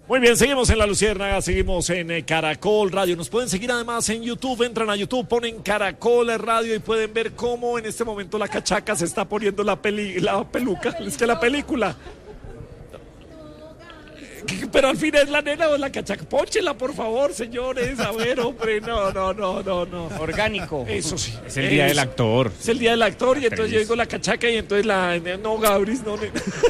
Muy bien, seguimos en La Luciérnaga, seguimos en Caracol Radio. Nos pueden seguir además en YouTube, entran a YouTube, ponen Caracol Radio y pueden ver cómo en este momento la cachaca se está poniendo la peluca, es que la película. Pero al fin es la nena o la cachaca. Pónchela, por favor, señores. A ver, hombre, no. Orgánico. Eso sí. Es el día del actor. Es el día del actor y entonces yo digo la cachaca y entonces no, Gabris, no.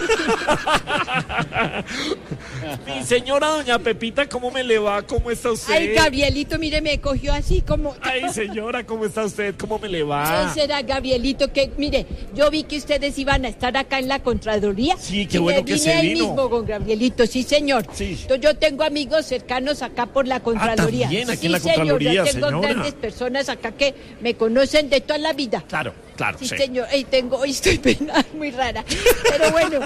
Mi señora doña Pepita, ¿cómo me le va? ¿Cómo está usted? Ay, Gabrielito, mire, me cogió así como... Ay, señora, ¿cómo está usted? ¿Cómo me le va? No será, Gabrielito, que mire, yo vi que ustedes iban a estar acá en la Contraloría. Sí, qué bueno que se vino. Vine ahí mismo con Gabrielito, sí, señor. Sí. Entonces, yo tengo amigos cercanos acá por la Contraloría. También aquí sí, en la Contraloría, señor, yo tengo señora. grandes personas acá que me conocen de toda la vida. Claro, Sí, señor, hoy estoy penada, muy rara. Pero bueno,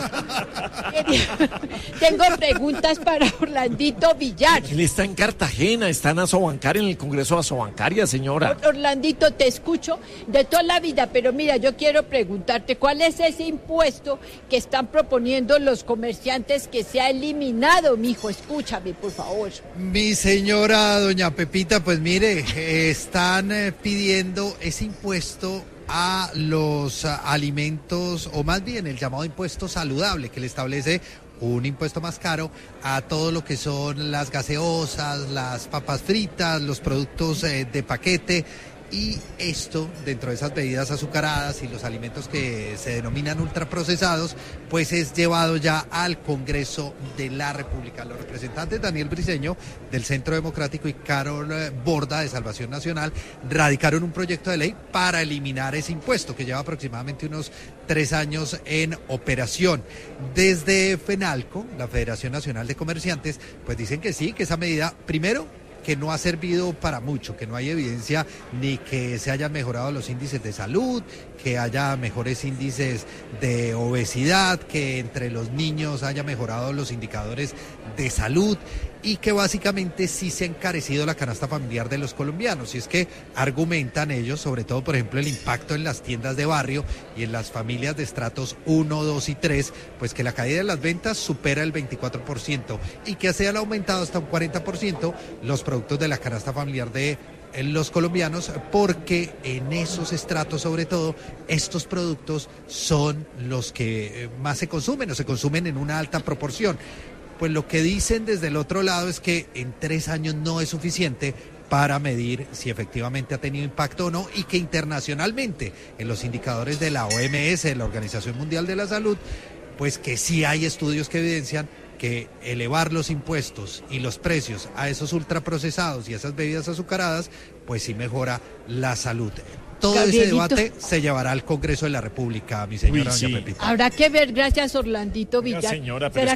tengo preguntas para Orlandito Villar. Él está en Cartagena, está en Asobancaria, en el Congreso de Asobancaria, señora. Orlandito, te escucho de toda la vida, pero mira, yo quiero preguntarte, ¿cuál es ese impuesto que están proponiendo los comerciantes que se ha eliminado, mijo? Escúchame, por favor. Mi señora doña Pepita, pues mire, están pidiendo ese impuesto a los alimentos, o más bien el llamado impuesto saludable, que le establece un impuesto más caro a todo lo que son las gaseosas, las papas fritas, los productos de paquete. Y esto, dentro de esas bebidas azucaradas y los alimentos que se denominan ultraprocesados, pues es llevado ya al Congreso de la República. Los representantes Daniel Briceño, del Centro Democrático, y Carol Borda, de Salvación Nacional, radicaron un proyecto de ley para eliminar ese impuesto, que lleva aproximadamente unos 3 años en operación. Desde FENALCO, la Federación Nacional de Comerciantes, pues dicen que sí, que esa medida, primero, que no ha servido para mucho, que no hay evidencia ni que se hayan mejorado los índices de salud, que haya mejores índices de obesidad, que entre los niños haya mejorado los indicadores de salud, y que básicamente sí se ha encarecido la canasta familiar de los colombianos. Y es que argumentan ellos, sobre todo, por ejemplo, el impacto en las tiendas de barrio y en las familias de estratos 1, 2 y 3, pues que la caída de las ventas supera el 24% y que se han aumentado hasta un 40% los productos de la canasta familiar de los colombianos, porque en esos estratos, sobre todo, estos productos son los que más se consumen o se consumen en una alta proporción. Pues lo que dicen desde el otro lado es que en 3 años no es suficiente para medir si efectivamente ha tenido impacto o no, y que internacionalmente, en los indicadores de la OMS, de la Organización Mundial de la Salud, pues que sí hay estudios que evidencian que elevar los impuestos y los precios a esos ultraprocesados y a esas bebidas azucaradas, pues sí mejora la salud. Todo ese debate se llevará al Congreso de la República, mi señora doña Pepita. Habrá que ver, gracias Orlandito Villar. Señora, pero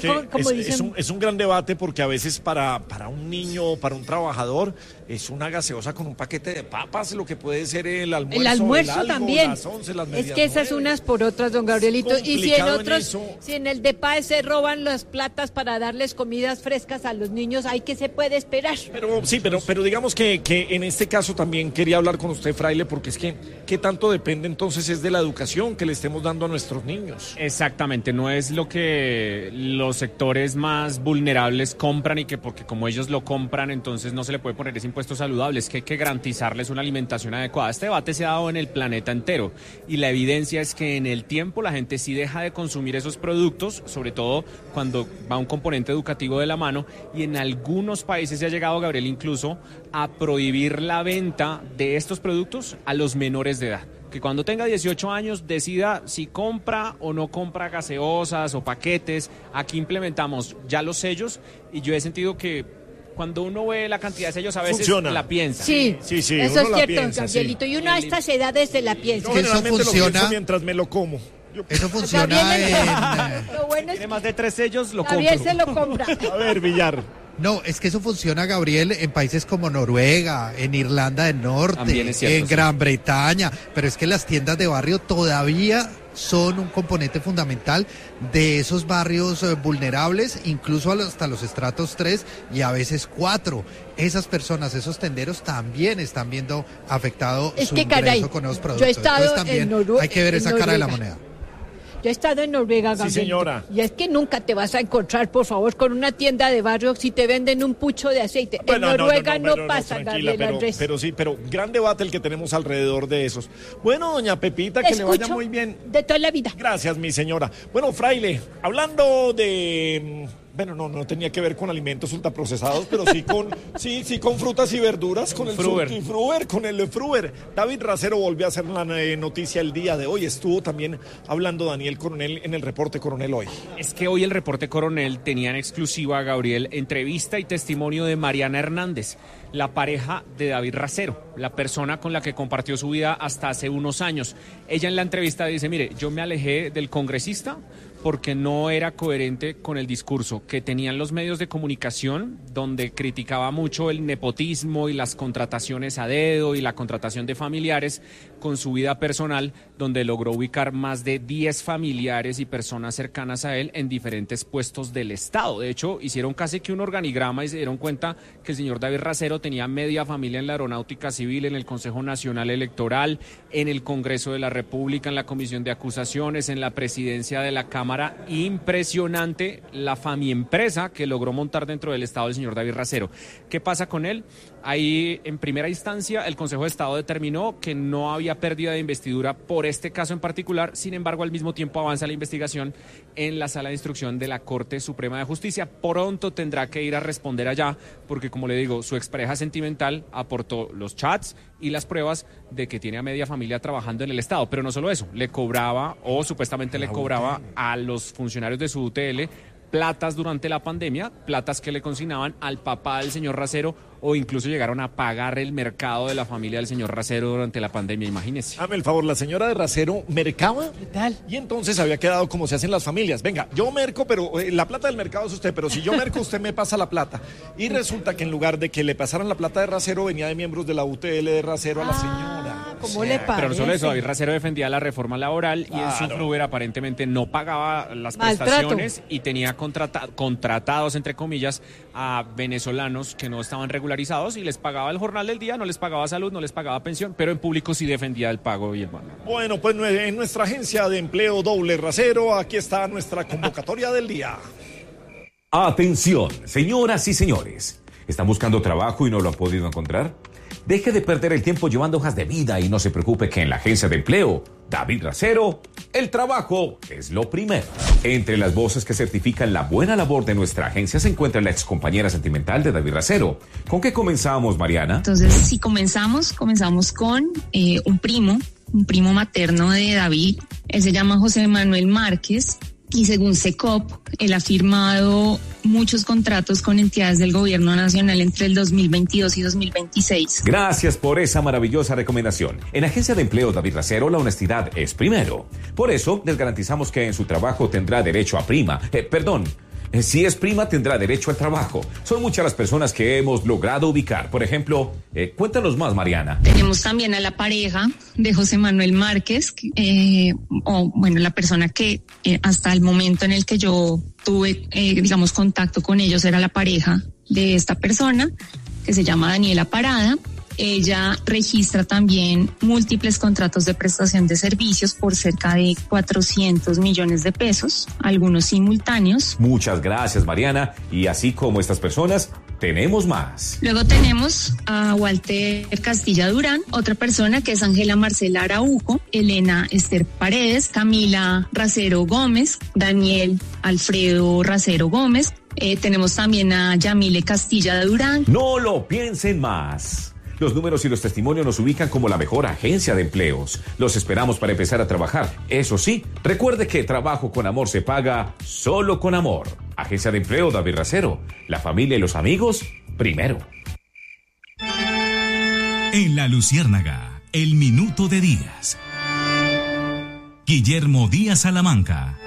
es un gran debate, porque a veces para un niño, para un trabajador, es una gaseosa con un paquete de papas, lo que puede ser el almuerzo. El almuerzo algo, también. Las 11, las es que esas 9. unas por otras, don Gabrielito. Y si en otros, en si en el DEPAE se roban las platas para darles comidas frescas a los niños, ¿hay que se puede esperar? Pero digamos que en este caso también quería hablar con usted, Fraile, porque es que ¿qué tanto depende entonces es de la educación que le estemos dando a nuestros niños? Exactamente, no es lo que los sectores más vulnerables compran, y que porque como ellos lo compran, entonces no se le puede poner ese impuesto saludable. Es que hay que garantizarles una alimentación adecuada. Este debate se ha dado en el planeta entero, y la evidencia es que en el tiempo la gente sí deja de consumir esos productos, sobre todo cuando va un componente educativo de la mano, y en algunos países se ha llegado, Gabriel, incluso a prohibir la venta de estos productos a los menores de edad. Que cuando tenga 18 años decida si compra o no compra gaseosas o paquetes. Aquí implementamos ya los sellos, y yo he sentido que cuando uno ve la cantidad de sellos a veces funciona. La piensa. Sí, eso es cierto, Gabrielito. Sí. Y uno a estas edades se la piensa. Yo generalmente lo pienso mientras me lo como. Eso funciona Lo bueno es tiene más de 3 sellos, lo compro. Javier se lo compra. A ver, Villar. No, es que eso funciona, Gabriel, en países como Noruega, en Irlanda del Norte, cierto, en Gran Bretaña, pero es que las tiendas de barrio todavía son un componente fundamental de esos barrios vulnerables, incluso hasta los estratos 3 y a veces 4. Esas personas, esos tenderos, también están viendo afectado su ingreso con los productos. Yo he estado entonces también hay que ver esa cara de la moneda. Yo he estado en Noruega, Gabriel. Sí, señora. Y es que nunca te vas a encontrar, por favor, con una tienda de barrio si te venden un pucho de aceite. Bueno, en Noruega no, pero pasa, tranquila, Gabriel Andrés. pero sí, pero gran debate el que tenemos alrededor de esos. Bueno, doña Pepita, que le vaya muy bien. De toda la vida. Gracias, mi señora. Bueno, fraile, hablando de... Bueno, no tenía que ver con alimentos ultraprocesados, pero sí con frutas y verduras, con el Fruver, con el Fruver. David Racero volvió a hacer la noticia el día de hoy. Estuvo también hablando Daniel Coronel en el reporte Coronel hoy. Es que hoy el reporte Coronel tenía en exclusiva, Gabriel, entrevista y testimonio de Mariana Hernández, la pareja de David Racero, la persona con la que compartió su vida hasta hace unos años. Ella en la entrevista dice, mire, yo me alejé del congresista porque no era coherente con el discurso que tenían los medios de comunicación, donde criticaba mucho el nepotismo y las contrataciones a dedo y la contratación de familiares, con su vida personal, donde logró ubicar más de 10 familiares y personas cercanas a él en diferentes puestos del Estado. De hecho, hicieron casi que un organigrama y se dieron cuenta que el señor David Racero tenía media familia en la Aeronáutica Civil, en el Consejo Nacional Electoral, en el Congreso de la República, en la Comisión de Acusaciones, en la presidencia de la Cámara. Impresionante la famiempresa que logró montar dentro del Estado el señor David Racero. ¿Qué pasa con él? Ahí, en primera instancia, el Consejo de Estado determinó que no había pérdida de investidura por este caso en particular. Sin embargo, al mismo tiempo avanza la investigación en la Sala de Instrucción de la Corte Suprema de Justicia. Pronto tendrá que ir a responder allá, porque, como le digo, su expareja sentimental aportó los chats y las pruebas de que tiene a media familia trabajando en el Estado. Pero no solo eso, le cobraba, o supuestamente le cobraba a los funcionarios de su UTL platas durante la pandemia, platas que le consignaban al papá del señor Racero, o incluso llegaron a pagar el mercado de la familia del señor Racero durante la pandemia, imagínese. Hazme el favor, la señora de Racero mercaba. ¿Qué tal? Y entonces había quedado como se hacen las familias. Venga, yo merco, pero la plata del mercado es usted, pero si yo merco, usted me pasa la plata. Y resulta que en lugar de que le pasaran la plata de Racero, venía de miembros de la UTL de Racero a la señora. ¿Cómo le parece? Pero no solo eso, David Racero defendía la reforma laboral y en su Fruver aparentemente no pagaba las prestaciones y tenía contratados, entre comillas, a venezolanos que no estaban regularizados y les pagaba el jornal del día, no les pagaba salud, no les pagaba pensión, pero en público sí defendía el pago y el bono. Bueno, pues en nuestra agencia de empleo Doble Racero, aquí está nuestra convocatoria del día. Atención, señoras y señores. ¿Están buscando trabajo y no lo han podido encontrar? Deje de perder el tiempo llevando hojas de vida y no se preocupe que en la agencia de empleo David Racero, el trabajo es lo primero. Entre las voces que certifican la buena labor de nuestra agencia se encuentra la excompañera sentimental de David Racero. ¿Con qué comenzamos, Mariana? Entonces, si comenzamos con un primo materno de David. Él se llama José Manuel Márquez. Y según SECOP, él ha firmado muchos contratos con entidades del gobierno nacional entre el 2022 y 2026. Gracias por esa maravillosa recomendación. En Agencia de Empleo David Racero, la honestidad es primero. Por eso, les garantizamos que en su trabajo tendrá derecho a prima. Si es prima, tendrá derecho al trabajo. Son muchas las personas que hemos logrado ubicar. Por ejemplo, cuéntanos más, Mariana. Tenemos también a la pareja de José Manuel Márquez, la persona que hasta el momento en el que yo tuve, contacto con ellos era la pareja de esta persona, que se llama Daniela Parada. Ella registra también múltiples contratos de prestación de servicios por cerca de 400 millones de pesos, algunos simultáneos. Muchas gracias, Mariana. Y así como estas personas, tenemos más. Luego tenemos a Walter Castilla Durán, otra persona que es Ángela Marcela Araujo, Elena Esther Paredes, Camila Racero Gómez, Daniel Alfredo Racero Gómez. Tenemos también a Yamile Castilla Durán. No lo piensen más. Los números y los testimonios nos ubican como la mejor agencia de empleos. Los esperamos para empezar a trabajar. Eso sí, recuerde que trabajo con amor se paga solo con amor. Agencia de Empleo David Racero. La familia y los amigos, primero. En La Luciérnaga, el minuto de Díaz. Guillermo Díaz Salamanca.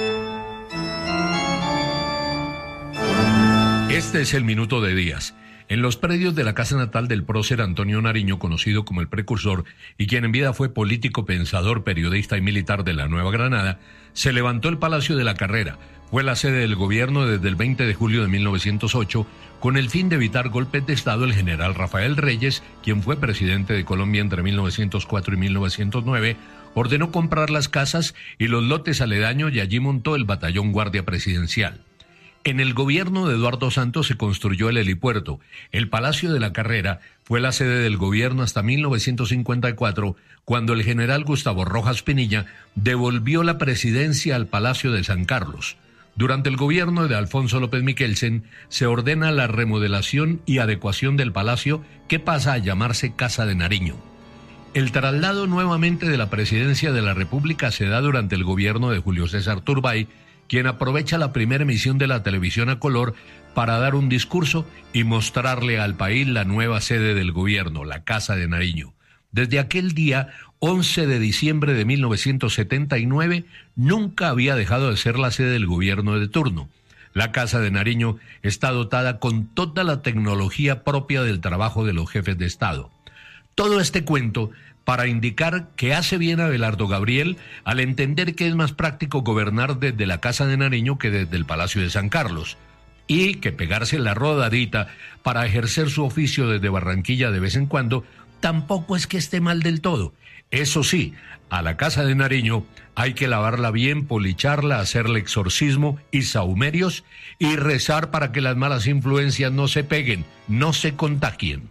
Este es el minuto de Díaz. En los predios de la casa natal del prócer Antonio Nariño, conocido como el Precursor, y quien en vida fue político, pensador, periodista y militar de la Nueva Granada, se levantó el Palacio de la Carrera. Fue la sede del gobierno desde el 20 de julio de 1908, con el fin de evitar golpes de Estado. El general Rafael Reyes, quien fue presidente de Colombia entre 1904 y 1909, ordenó comprar las casas y los lotes aledaños y allí montó el batallón Guardia Presidencial. En el gobierno de Eduardo Santos se construyó el helipuerto. El Palacio de la Carrera fue la sede del gobierno hasta 1954, cuando el general Gustavo Rojas Pinilla devolvió la presidencia al Palacio de San Carlos. Durante el gobierno de Alfonso López Miquelsen se ordena la remodelación y adecuación del palacio, que pasa a llamarse Casa de Nariño. El traslado nuevamente de la presidencia de la República se da durante el gobierno de Julio César Turbay, quien aprovecha la primera emisión de la televisión a color para dar un discurso y mostrarle al país la nueva sede del gobierno, la Casa de Nariño. Desde aquel día, 11 de diciembre de 1979, nunca había dejado de ser la sede del gobierno de turno. La Casa de Nariño está dotada con toda la tecnología propia del trabajo de los jefes de Estado. Todo este cuento para indicar que hace bien Abelardo Gabriel al entender que es más práctico gobernar desde la Casa de Nariño que desde el Palacio de San Carlos, y que pegarse la rodadita para ejercer su oficio desde Barranquilla de vez en cuando tampoco es que esté mal del todo. Eso sí, a la Casa de Nariño hay que lavarla bien, policharla, hacerle exorcismo y sahumerios y rezar para que las malas influencias no se peguen, no se contagien.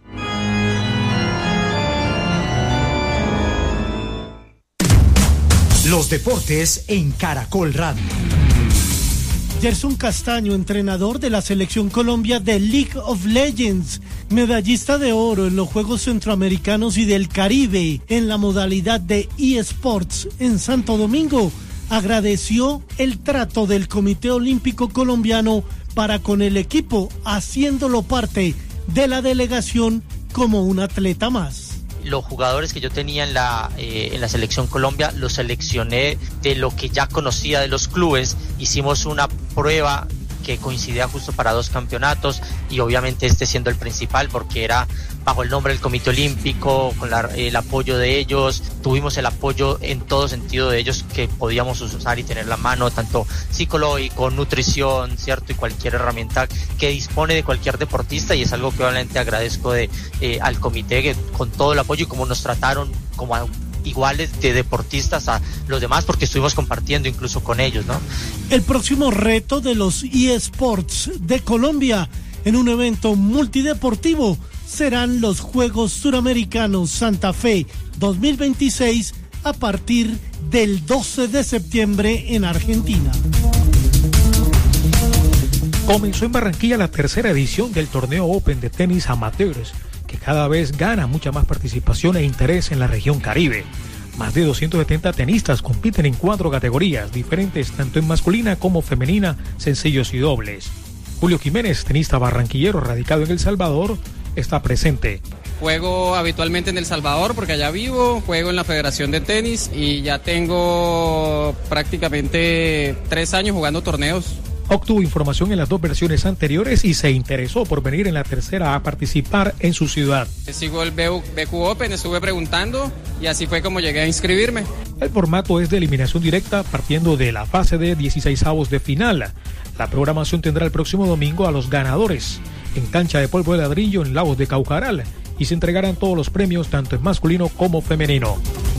Los deportes en Caracol Radio. Gerson Castaño, entrenador de la Selección Colombia de League of Legends, medallista de oro en los Juegos Centroamericanos y del Caribe en la modalidad de eSports en Santo Domingo, agradeció el trato del Comité Olímpico Colombiano para con el equipo, haciéndolo parte de la delegación como un atleta más. Los jugadores que yo tenía en la Selección Colombia los seleccioné de lo que ya conocía de los clubes. Hicimos una prueba que coincidía justo para 2 campeonatos y obviamente este siendo el principal porque era bajo el nombre del Comité Olímpico, con el apoyo de ellos. Tuvimos el apoyo en todo sentido de ellos que podíamos usar y tener la mano, tanto psicológico, nutrición, ¿cierto? Y cualquier herramienta que dispone de cualquier deportista, y es algo que obviamente agradezco al comité, que con todo el apoyo y como nos trataron como iguales de deportistas a los demás, porque estuvimos compartiendo incluso con ellos, ¿no? El próximo reto de los eSports de Colombia en un evento multideportivo serán los Juegos Suramericanos Santa Fe 2026 a partir del 12 de septiembre en Argentina. Comenzó en Barranquilla la tercera edición del torneo Open de tenis amateurs, que cada vez gana mucha más participación e interés en la región Caribe. Más de 270 tenistas compiten en 4 categorías diferentes, tanto en masculina como femenina, sencillos y dobles. Julio Jiménez, tenista barranquillero radicado en El Salvador, está presente. Juego habitualmente en El Salvador porque allá vivo, juego en la Federación de Tenis y ya tengo prácticamente 3 años jugando torneos. Obtuvo información en las 2 versiones anteriores y se interesó por venir en la tercera a participar en su ciudad. Sigo el BQ Open, estuve preguntando y así fue como llegué a inscribirme. El formato es de eliminación directa partiendo de la fase de 16avos de final. La programación tendrá el próximo domingo a los ganadores en cancha de polvo de ladrillo en Lagos de Caucaral y se entregarán todos los premios tanto en masculino como femenino.